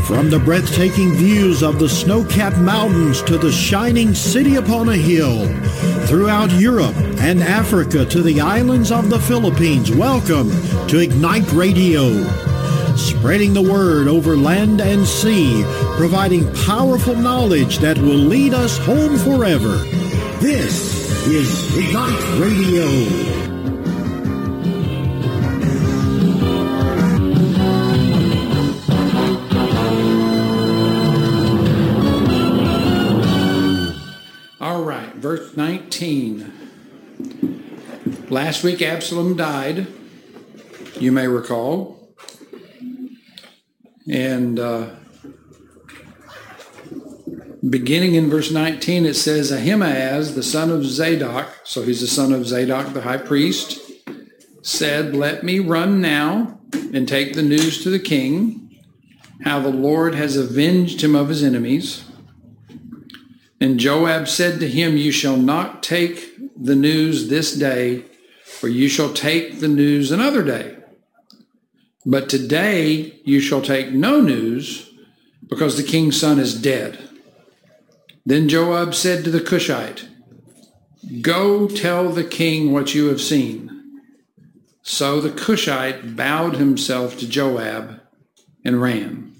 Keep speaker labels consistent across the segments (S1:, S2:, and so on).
S1: From the breathtaking views of the snow-capped mountains to the shining city upon a hill, throughout Europe and Africa to the islands of the Philippines, welcome to Ignite Radio. Spreading the word over land and sea, providing powerful knowledge that will lead us home forever. This is Ignite Radio.
S2: Verse 19. Last week Absalom died, you may recall. And beginning in verse 19, it says, Ahimaaz, the son of Zadok, so he's the son of Zadok, the high priest, said, let me run now and take the news to the king, how the Lord has avenged him of his enemies. And Joab said to him, you shall not take the news this day, for you shall take the news another day. But today you shall take no news, because the king's son is dead. Then Joab said to the Cushite, go tell the king what you have seen. So the Cushite bowed himself to Joab and ran.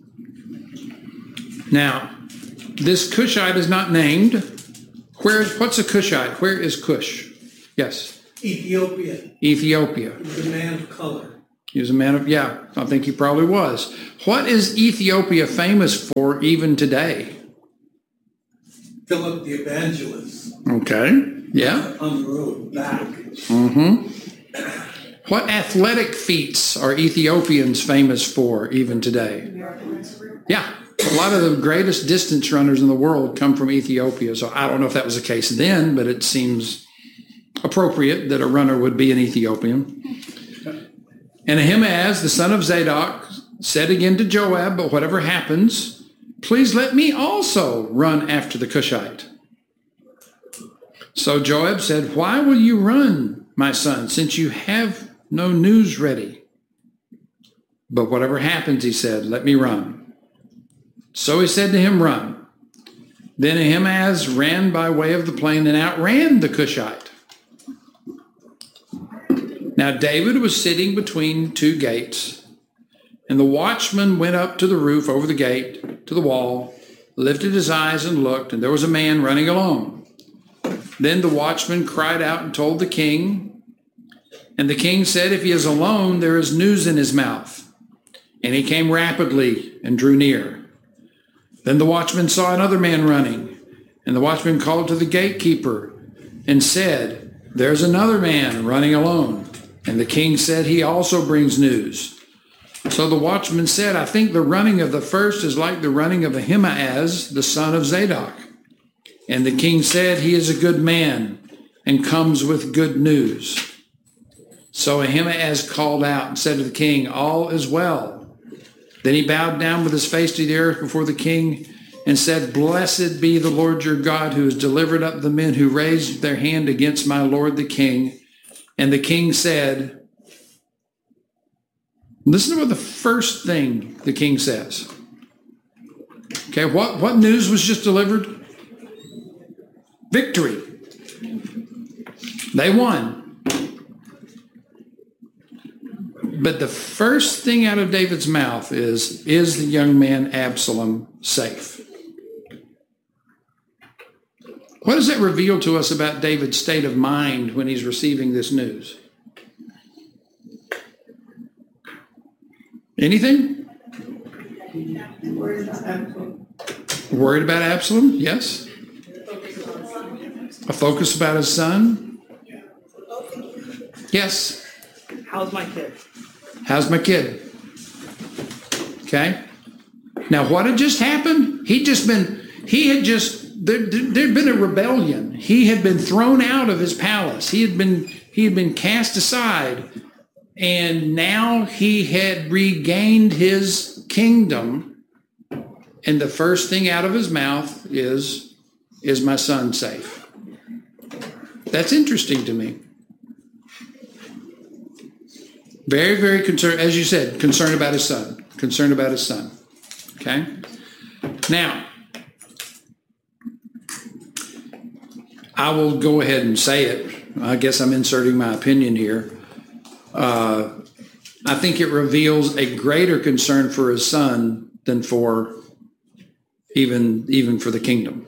S2: Now, this Cushite is not named. What's a Cushite? Where is Cush? Yes.
S3: Ethiopia.
S2: Ethiopia.
S3: He was a man of color.
S2: He was a man of, yeah, I think he probably was. What is Ethiopia famous for even today?
S3: Philip the Evangelist.
S2: Okay, yeah.
S3: On the road back.
S2: Mm-hmm. What athletic feats are Ethiopians famous for even today? Yeah. A lot of the greatest distance runners in the world come from Ethiopia. So I don't know if that was the case then, but it seems appropriate that a runner would be an Ethiopian. And Ahimaaz, the son of Zadok, said again to Joab, but whatever happens, please let me also run after the Cushite. So Joab said, why will you run, my son, since you have no news ready? But whatever happens, he said, let me run. So he said to him, run. Then Ahimaaz ran by way of the plain and outran the Cushite. Now David was sitting between two gates, and the watchman went up to the roof over the gate, to the wall, lifted his eyes and looked, and there was a man running along. Then the watchman cried out and told the king, and the king said, if he is alone, there is news in his mouth. And he came rapidly and drew near. Then the watchman saw another man running, and the watchman called to the gatekeeper and said, there's another man running alone. And the king said, he also brings news. So the watchman said, I think the running of the first is like the running of Ahimaaz, the son of Zadok. And the king said, he is a good man and comes with good news. So Ahimaaz called out and said to the king, all is well. Then he bowed down with his face to the earth before the king and said, blessed be the Lord your God, who has delivered up the men who raised their hand against my lord the king. And the king said, listen to what the first thing the king says. Okay, what news was just delivered? Victory. They won. But the first thing out of David's mouth is the young man Absalom safe? What does that reveal to us about David's state of mind when he's receiving this news? Anything?
S3: Worried about Absalom.
S2: Worried about Absalom? Yes. A focus about his son? Yes.
S3: How's my kid?
S2: How's my kid? Okay. Now, what had just happened? There'd been a rebellion. He had been thrown out of his palace. He had been cast aside. And now he had regained his kingdom. And the first thing out of his mouth is my son safe? That's interesting to me. Very, very concerned, as you said, concerned about his son. Okay? Now, I will go ahead and say it. I guess I'm inserting my opinion here. I think it reveals a greater concern for his son than for even for the kingdom.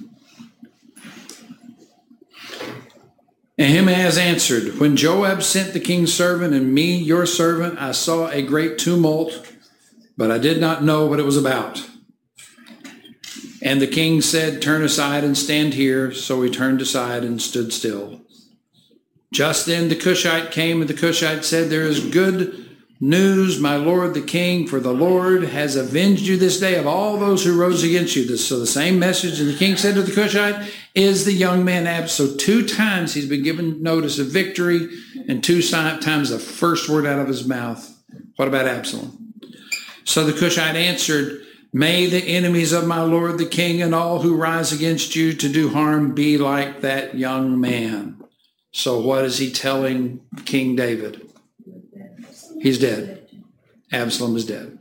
S2: Ahimaaz answered, when Joab sent the king's servant and me, your servant, I saw a great tumult, but I did not know what it was about. And the king said, turn aside and stand here. So he turned aside and stood still. Just then the Cushite came, and the Cushite said, there is good news, my lord the king, for the Lord has avenged you this day of all those who rose against you. So the same message, and the king said to the Cushite, is the young man Absalom. So 2 times he's been given notice of victory, and 2 times the first word out of his mouth. What about Absalom? So the Cushite answered, may the enemies of my lord the king and all who rise against you to do harm be like that young man. So what is he telling King David? He's dead. Absalom is dead.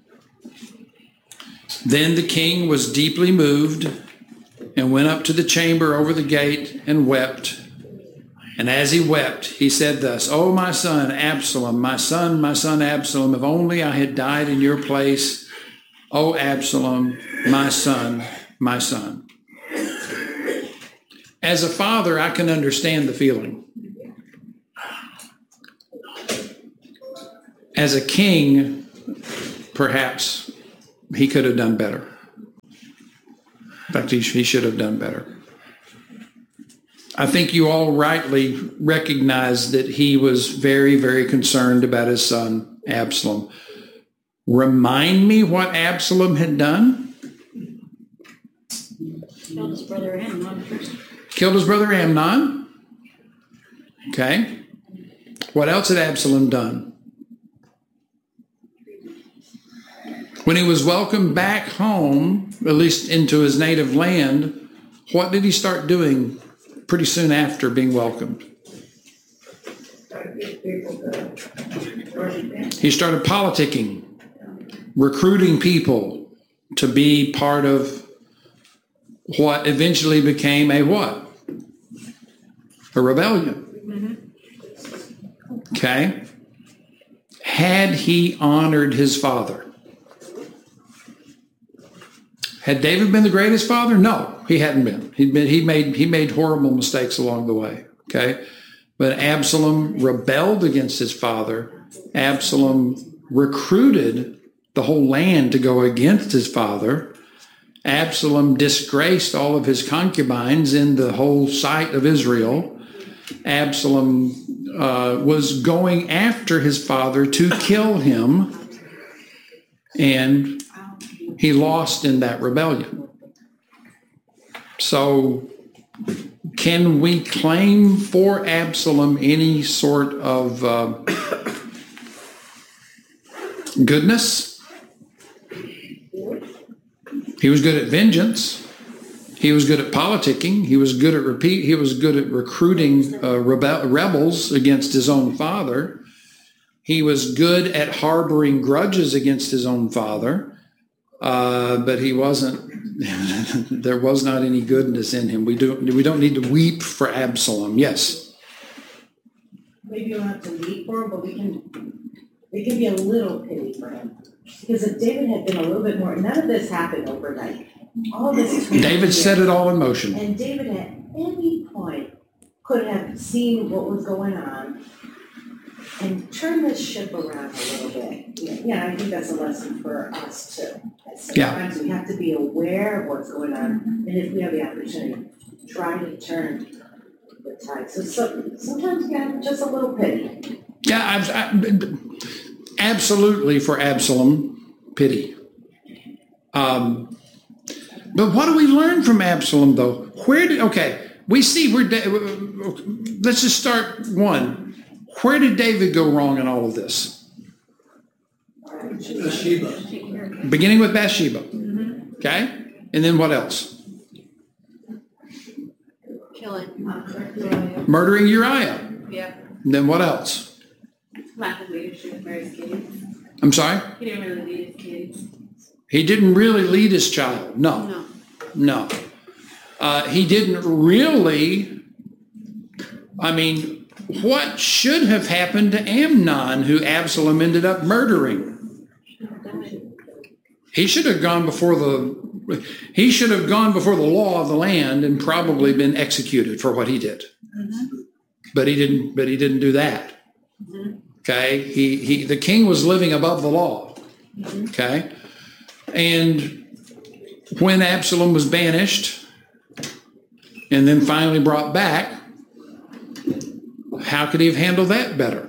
S2: Then the king was deeply moved and went up to the chamber over the gate and wept. And as he wept, he said thus, oh, my son Absalom, my son Absalom, if only I had died in your place. Oh, Absalom, my son, my son. As a father, I can understand the feeling. As a king, perhaps he could have done better. In fact, he should have done better. I think you all rightly recognize that he was very, very concerned about his son, Absalom. Remind me what Absalom had done?
S4: Killed his brother Amnon.
S2: Killed his brother Amnon. Okay. What else had Absalom done? When he was welcomed back home, at least into his native land, what did he start doing pretty soon after being welcomed? He started politicking, recruiting people to be part of what eventually became a what? A rebellion. Okay? Had he honored his father? Had David been the greatest father? No, he hadn't been. He made horrible mistakes along the way. Okay, but Absalom rebelled against his father. Absalom recruited the whole land to go against his father. Absalom disgraced all of his concubines in the whole sight of Israel. Absalom was going after his father to kill him, and he lost in that rebellion. So can we claim for Absalom any sort of goodness? He was good at vengeance. He was good at politicking. He was good at recruiting rebels against his own father. He was good at harboring grudges against his own father. But he wasn't, there was not any goodness in him. We don't need to weep for Absalom. Yes?
S5: Maybe you don't have to weep for him, but we can be a little pity for him. Because if David had been a little bit more, none of this happened overnight. All of this
S2: David set it all in motion.
S5: And David at any point could have seen what was going on and turn this ship around a little bit. Yeah, I think that's a lesson for us too. Sometimes we have to be aware of what's going on, and if we have the opportunity, try to turn the tide. So sometimes we have just a little pity.
S2: Yeah, absolutely for Absalom, pity. But what do we learn from Absalom, though? We see let's just start one. Where did David go wrong in all of this?
S3: Bathsheba.
S2: Beginning with Bathsheba. Okay? And then what else?
S4: Killing.
S2: Murdering Uriah.
S4: Yeah.
S2: And then what else?
S4: Lack of leadership for his kids.
S2: I'm sorry?
S4: He didn't really lead his kids.
S2: He didn't really lead his child. No. He didn't really, what should have happened to Amnon, who Absalom ended up murdering? He should have gone before the law of the land and probably been executed for what he did. But he didn't do that. Okay? The king was living above the law. Okay? And when Absalom was banished and then finally brought back, how could he have handled that better?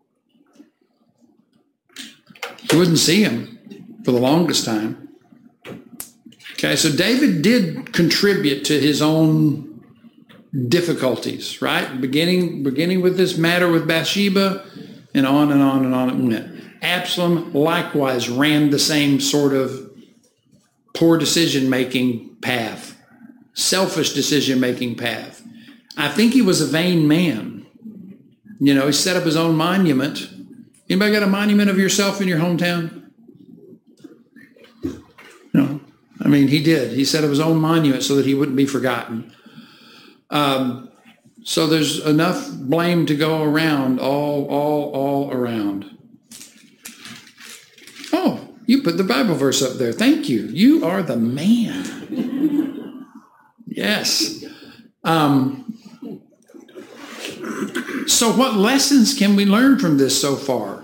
S2: He wouldn't see him for the longest time. Okay, so David did contribute to his own difficulties, right? Beginning with this matter with Bathsheba, and on and on and on it went. Absalom likewise ran the same sort of poor decision-making path, selfish decision-making path. I think he was a vain man. He set up his own monument. Anybody got a monument of yourself in your hometown? No. He did. He set up his own monument so that he wouldn't be forgotten. So there's enough blame to go around, all around. Oh, you put the Bible verse up there. Thank you. You are the man. Yes. So what lessons can we learn from this so far?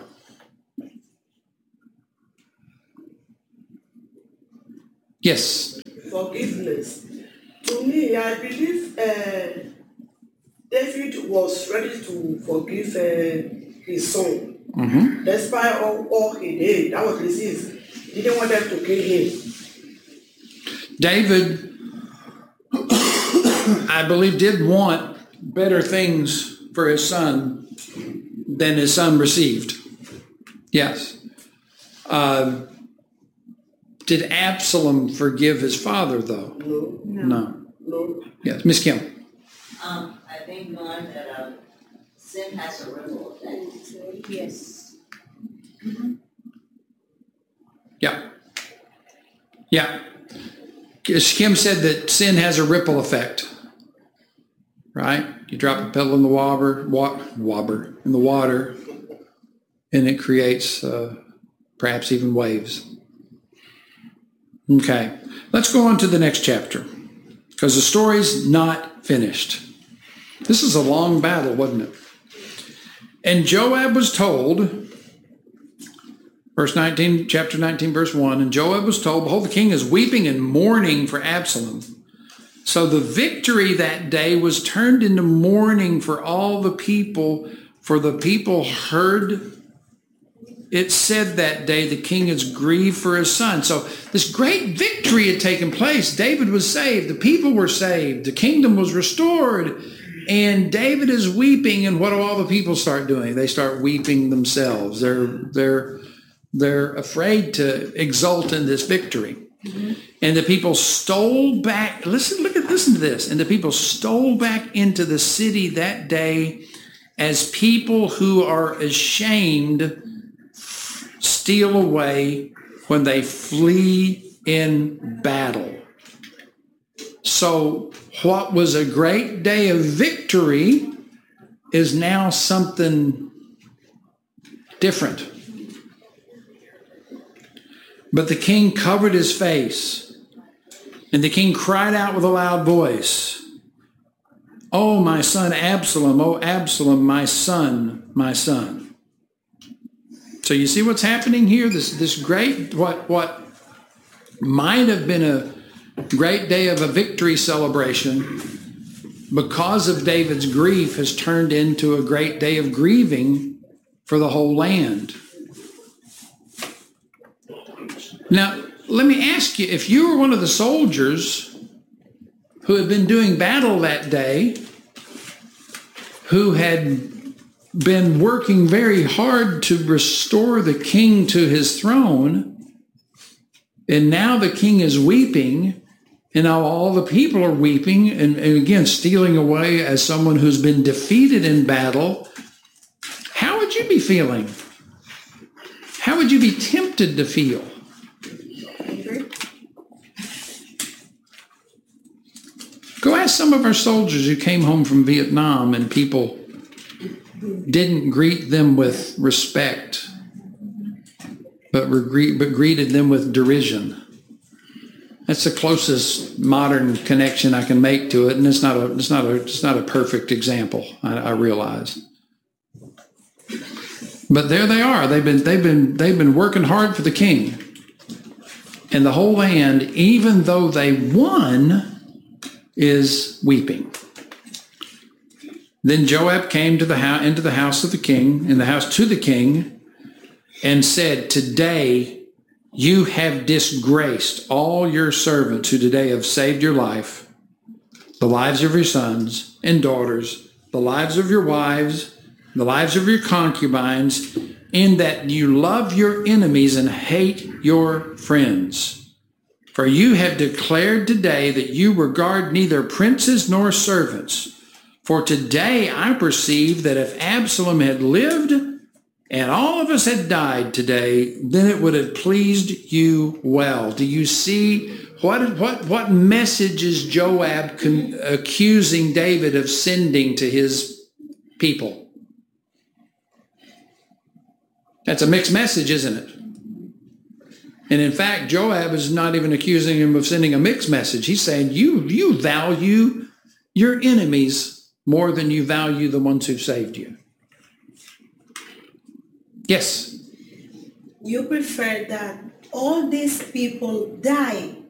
S2: Yes.
S6: Forgiveness. To me, I believe David was ready to forgive his son. Despite all he did. That was his. He didn't want them to kill him.
S2: David, I believe, did want better things for his son than his son received. Yes. Did Absalom forgive his father, though? No. Yes, Miss Kim.
S7: I think, Lord, that sin has a ripple effect.
S4: Yes.
S2: Yeah. Kim said that sin has a ripple effect, right? You drop a pebble in the water, and it creates perhaps even waves. Okay, let's go on to the next chapter, because the story's not finished. This is a long battle, wasn't it? And Joab was told, chapter 19, verse 1, and Joab was told, behold, the king is weeping and mourning for Absalom. So the victory that day was turned into mourning for all the people, for the people heard it said that day the king is grieved for his son. So this great victory had taken place. David was saved. The people were saved. The kingdom was restored. And David is weeping. And what do all the people start doing? They start weeping themselves. They're afraid to exult in this victory. And the people stole back. Listen to this. And the people stole back into the city that day as people who are ashamed steal away when they flee in battle. So what was a great day of victory is now something different. But the king covered his face, and the king cried out with a loud voice, "Oh, my son Absalom, oh, Absalom, my son, my son." So you see what's happening here? This great, what might have been a great day of a victory celebration, because of David's grief, has turned into a great day of grieving for the whole land. Now, let me ask you, if you were one of the soldiers who had been doing battle that day, who had been working very hard to restore the king to his throne, and now the king is weeping, and now all the people are weeping, and again, stealing away as someone who's been defeated in battle, how would you be feeling? How would you be tempted to feel? are some of our soldiers who came home from Vietnam and people didn't greet them with respect, but greeted them with derision. That's the closest modern connection I can make to it, and it's not a perfect example. I realize, but there they are. They've been working hard for the king, and the whole land, even though they won, is weeping. Then Joab came to into the house of the king, to the king, and said, "Today you have disgraced all your servants who today have saved your life, the lives of your sons and daughters, the lives of your wives, the lives of your concubines, in that you love your enemies and hate your friends. For you have declared today that you regard neither princes nor servants. For today I perceive that if Absalom had lived and all of us had died today, then it would have pleased you well." Do you see what message is Joab accusing David of sending to his people? That's a mixed message, isn't it? And in fact, Joab is not even accusing him of sending a mixed message. He's saying you value your enemies more than you value the ones who've saved you. Yes?
S8: You prefer that all these people die